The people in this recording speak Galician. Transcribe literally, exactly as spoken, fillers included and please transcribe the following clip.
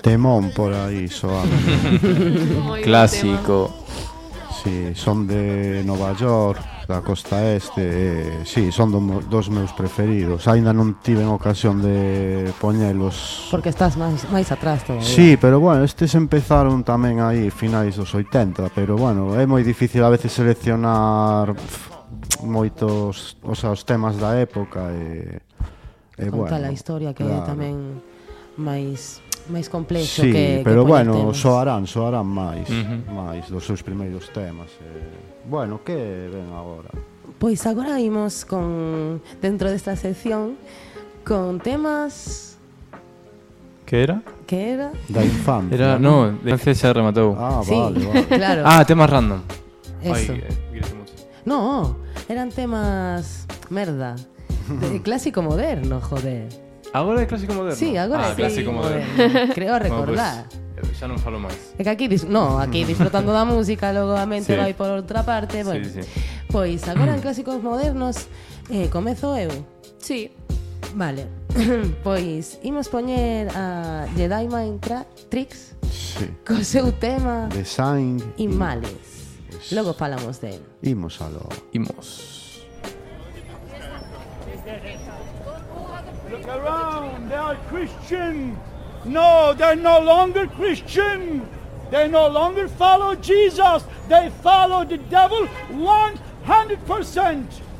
Temón por aí soando. Clásico. Sí, son de Nova York, da costa este, eh, sí, son do, dos meus preferidos. Ainda non tiven ocasión de poñelos. Porque estás máis máis atrás todavía. Sí, pero bueno, estes empezaron tamén aí finais dos oitenta, pero bueno, é moi difícil a veces seleccionar pff, moitos, o sea, os temas da época e e Conta bueno, a historia que claro. é tamén máis máis complexo sí, que pero que bueno, temas. soarán, soarán máis, Uh-huh. máis dos seus primeiros temas. Eh, bueno, que ven agora? Pois agora imos con dentro desta sección con temas Que era? que era Da infancia. Era, no, de infancia xa rematou. Ah, sí, vale, vale. claro. Ah, temas random. Eso. Ay, eh, grité mucho. No, eran temas merda. De clásico moderno, joder. Agora é clásico moderno? Sí, agora ah, sí. clásico moderno. Creo recordar. Bueno, pues, xa non falo máis. É que aquí, dis- no, aquí disfrutando da música, logo a mente Sí. vai por outra parte, bueno. Sí, sí. Pois agora en clásicos modernos eh, comezo eu. Sí. Vale. Pois imos poñer a Jedi Mind Tra- Tricks Sí. co seu tema Design Inmales. Logo falamos del. Imos aló. Imos. Look around, they are Christian. No, they're no longer Christian. They no longer follow Jesus. They follow the devil one hundred percent.